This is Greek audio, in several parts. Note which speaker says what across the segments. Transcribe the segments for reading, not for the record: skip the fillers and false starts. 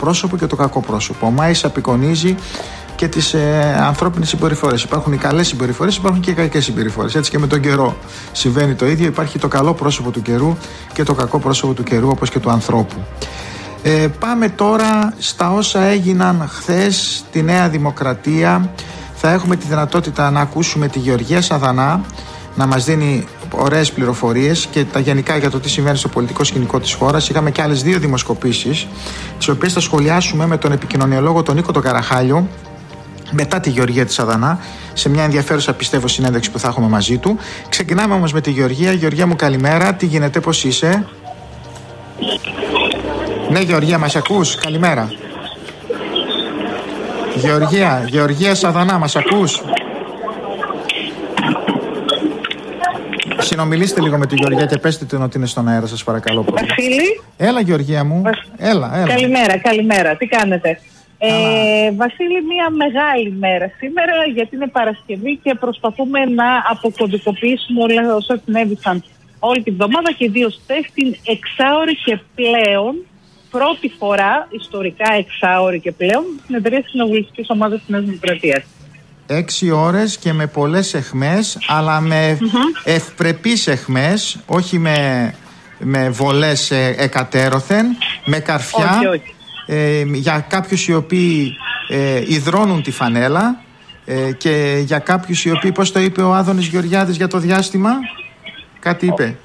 Speaker 1: πρόσωπο και το κακό πρόσωπο. Ο Μάης απεικονίζει και τις ανθρώπινες συμπεριφορές. Υπάρχουν οι καλές συμπεριφορές, υπάρχουν και οι κακές συμπεριφορές. Έτσι και με τον καιρό συμβαίνει το ίδιο. Υπάρχει το καλό πρόσωπο του καιρού και το κακό πρόσωπο του καιρού, όπως και του ανθρώπου. Πάμε τώρα στα όσα έγιναν χθες στη Νέα Δημοκρατία. Θα έχουμε τη δυνατότητα να ακούσουμε τη Γεωργία Σαδανά να μας δίνει ωραίες πληροφορίες και τα γενικά για το τι συμβαίνει στο πολιτικό σκηνικό της χώρας. Είχαμε και άλλες 2 δημοσκοπήσεις, τις οποίες θα σχολιάσουμε με τον επικοινωνιολόγο τον Νίκο τον Καραχάλιο μετά τη Γεωργία της Σαδανά, σε μια ενδιαφέρουσα πιστεύω συνέντευξη που θα έχουμε μαζί του. Ξεκινάμε όμως με τη Γεωργία. Γεωργία μου, καλημέρα. Τι γίνεται, πώς είσαι? Ναι, Γεωργία, μας ακούς? Καλημέρα. Γεωργία Σαδανά, μας ακούς? Συνομιλήστε λίγο με τη Γεωργία και πέστε την ότι είναι στον αέρα, σας παρακαλώ.
Speaker 2: Βασίλη.
Speaker 1: Έλα, Γεωργία μου. Έλα.
Speaker 2: Καλημέρα. Τι κάνετε? Βασίλη, μια μεγάλη μέρα σήμερα, γιατί είναι Παρασκευή και προσπαθούμε να αποκωδικοποιήσουμε όλα όσα συνέβησαν όλη την εβδομάδα και ιδίως χθες, την εξάωρη και πλέον πρώτη φορά, ιστορικά εξάωρη και πλέον, συνεδρία της κοινοβουλευτικής ομάδας της Νέας Δημοκρατίας.
Speaker 1: 6 ώρες και με πολλές αιχμές, αλλά με ευπρεπείς αιχμές, όχι με βολές εκατέρωθεν, με καρφιά.
Speaker 2: Όχι.
Speaker 1: Για κάποιους οι οποίοι υδρώνουν τη φανέλα και για κάποιους οι οποίοι, πώς το είπε ο Άδωνης Γεωργιάδης για το διάστημα, κάτι είπε.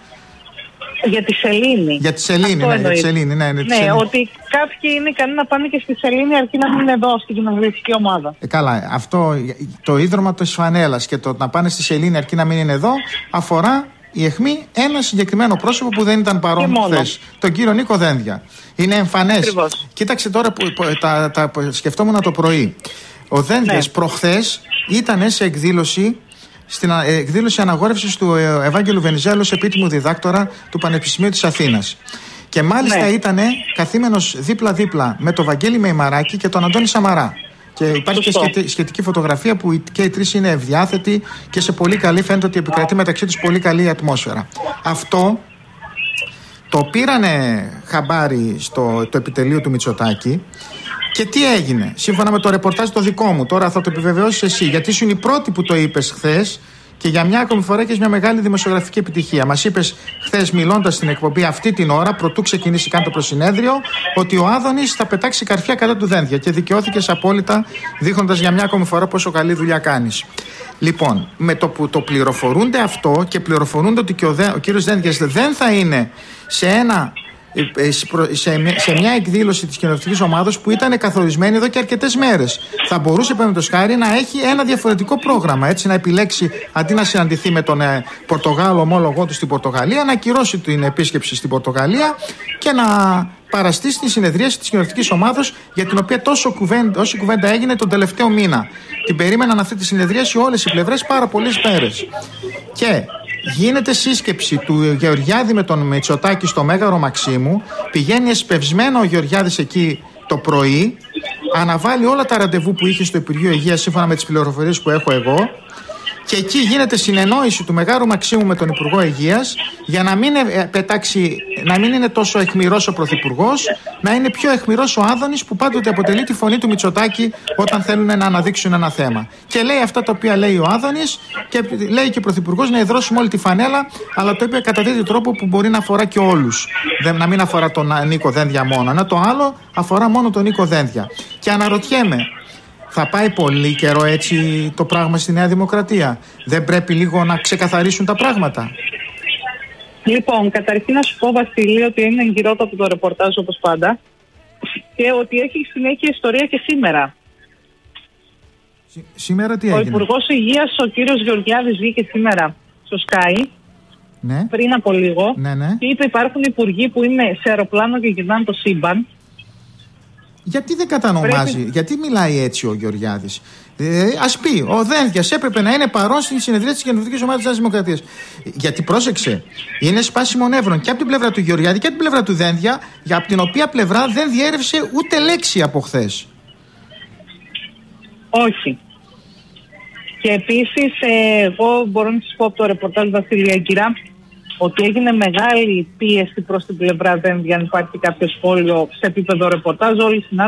Speaker 2: Για τη Σελήνη.
Speaker 1: Για τη Σελήνη, ναι,
Speaker 2: ότι κάποιοι είναι ικανοί να πάνε και στη Σελήνη αρκεί να μην είναι εδώ στην κοινοβουλευτική ομάδα.
Speaker 1: Καλά, αυτό το ίδρυμα της φανέλας και το να πάνε στη Σελήνη αρκεί να μην είναι εδώ αφορά η αιχμή ένα συγκεκριμένο πρόσωπο που δεν ήταν παρόν χθες, τον κύριο Νίκο Δένδια. Είναι εμφανές.
Speaker 2: Ακριβώς.
Speaker 1: Κοίταξε τώρα που τα σκεφτόμουν το πρωί. Ο Δένδιας προχθές ήταν σε εκδήλωση, στην εκδήλωση αναγόρευσης του Ευάγγελου Βενιζέλου ως επίτιμου διδάκτορα του Πανεπιστημίου της Αθήνας. Και μάλιστα ήταν καθήμενος δίπλα-δίπλα με τον Βαγγέλη Μεϊμαράκη και τον Αντώνη Σαμαρά. Και υπάρχει και σχετική φωτογραφία που και οι τρεις είναι ευδιάθετοι και σε πολύ καλή, φαίνεται ότι επικρατεί μεταξύ τους πολύ καλή ατμόσφαιρα. Αυτό το πήρανε χαμπάρι στο επιτελείο του Μητσοτάκη. Και τι έγινε? Σύμφωνα με το ρεπορτάζ το δικό μου, τώρα θα το επιβεβαιώσεις εσύ, γιατί ήσουν η πρώτη που το είπες χθες και για μια ακόμη φορά έχεις μια μεγάλη δημοσιογραφική επιτυχία. Μας είπες χθες, μιλώντας στην εκπομπή αυτή την ώρα, πρωτού ξεκινήσει καν το προσυνέδριο, ότι ο Άδωνης θα πετάξει καρφιά κατά του Δένδια και δικαιώθηκες απόλυτα, δείχνοντας για μια ακόμη φορά πόσο καλή δουλειά κάνεις. Λοιπόν, με το που το πληροφορούνται αυτό και πληροφορούνται ότι και ο κύριος Δένδιας δεν θα είναι σε μια εκδήλωση της κοινοβουλευτικής ομάδας που ήταν καθορισμένη εδώ και αρκετές μέρες. Θα μπορούσε, παραδείγματος χάρη, να έχει ένα διαφορετικό πρόγραμμα. Έτσι, να επιλέξει, αντί να συναντηθεί με τον Πορτογάλο ομόλογό του στην Πορτογαλία, να ακυρώσει την επίσκεψη στην Πορτογαλία και να παραστεί στην συνεδρίαση της κοινοβουλευτικής ομάδας, για την οποία όση κουβέντα έγινε τον τελευταίο μήνα. Την περίμεναν αυτή τη συνεδρίαση όλες οι πλευρές πάρα πολλές μέρες. Και γίνεται σύσκεψη του Γεωργιάδη με τον Μητσοτάκη στο Μέγαρο Μαξίμου. Πηγαίνει εσπευσμένο ο Γεωργιάδης εκεί το πρωί. Αναβάλει όλα τα ραντεβού που είχε στο Υπουργείο Υγείας σύμφωνα με τις πληροφορίες που έχω εγώ. Και εκεί γίνεται συνεννόηση του Μεγάρου Μαξίμου με τον Υπουργό Υγείας για να μην είναι τόσο αιχμηρός ο Πρωθυπουργός, να είναι πιο αιχμηρός ο Άδωνης που πάντοτε αποτελεί τη φωνή του Μητσοτάκη όταν θέλουν να αναδείξουν ένα θέμα. Και λέει αυτά τα οποία λέει ο Άδωνης και λέει και ο Πρωθυπουργός να εδρώσουμε όλη τη φανέλα, αλλά το είπε κατά τέτοιο τρόπο που μπορεί να αφορά και όλους. Να μην αφορά τον Νίκο Δένδια μόνο, να το άλλο αφορά μόνο τον Νίκο Δένδια. Και αναρωτιέμαι, θα πάει πολύ καιρό έτσι το πράγμα στη Νέα Δημοκρατία? Δεν πρέπει λίγο να ξεκαθαρίσουν τα πράγματα?
Speaker 2: Λοιπόν, καταρχήν να σου πω, Βασίλη, ότι είναι εγκυρότατο το ρεπορτάζ όπως πάντα και ότι έχει συνέχεια ιστορία και σήμερα.
Speaker 1: Σήμερα τι έγινε?
Speaker 2: Ο Υπουργός Υγείας, ο κύριος Γεωργιάδης, βγήκε σήμερα στο Sky, πριν από λίγο, και είπε υπάρχουν υπουργοί που είναι σε αεροπλάνο και γυρνάνε το σύμπαν.
Speaker 1: Γιατί δεν κατανομάζει, γιατί μιλάει έτσι ο Γεωργιάδης? Ας πει, ο Δένδιας έπρεπε να είναι παρόν στην συνεδρία της Κοινοβουλευτικής Ομάδας της Δημοκρατίας. Γιατί πρόσεξε, είναι σπάσιμο νεύρων και από την πλευρά του Γεωργιάδη και από την πλευρά του Δένδια, από την οποία πλευρά δεν διέρευσε ούτε λέξη από χθες.
Speaker 2: Όχι. Και επίσης, εγώ μπορώ να σας πω από το ρεπορτάζ Βασίλεια Γκυρά ότι έγινε μεγάλη πίεση προς την πλευρά Δένδια, αν υπάρχει κάποιο σχόλιο σε επίπεδο ρεπορτάζ. Όλοι